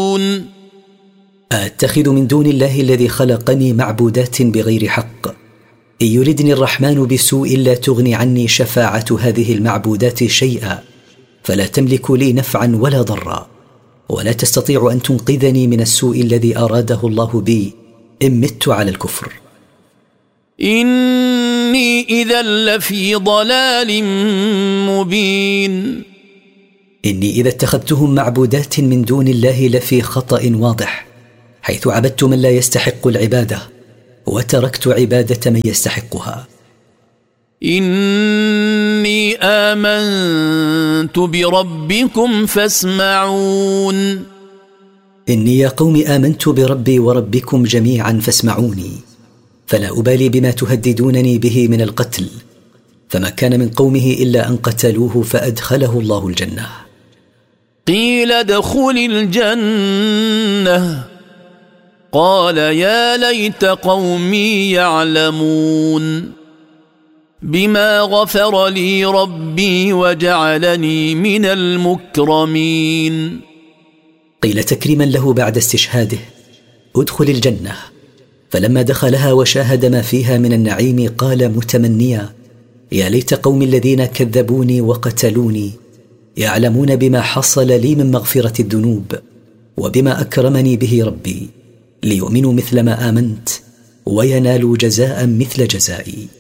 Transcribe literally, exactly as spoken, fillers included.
أتخذ من دون الله الذي خلقني معبودات بغير حق؟ إن يردني الرحمن بسوء لا تغني عني شفاعة هذه المعبودات شيئا، فلا تملك لي نفعا ولا ضرا، ولا تستطيع أن تنقذني من السوء الذي أراده الله بي إن مت على الكفر. إني إذا لفي ضلال مبين. إني إذا اتخذتهم معبودات من دون الله لفي خطأ واضح، حيث عبدت من لا يستحق العبادة وتركت عبادة من يستحقها. إني آمنت بربكم فاسمعون. إني يا قوم آمنت بربي وربكم جميعا فاسمعوني، فلا أبالي بما تهددونني به من القتل، فما كان من قومه إلا أن قتلوه فأدخله الله الجنة. قيل ادخل الجنة قال يا ليت قومي يعلمون بما غفر لي ربي وجعلني من المكرمين. قيل تكريما له بعد استشهاده ادخل الجنة، فلما دخلها وشاهد ما فيها من النعيم قال متمنيا يا ليت قومي الذين كذبوني وقتلوني يعلمون بما حصل لي من مغفرة الذنوب وبما أكرمني به ربي، ليؤمنوا مثل ما آمنت وينالوا جزاء مثل جزائي.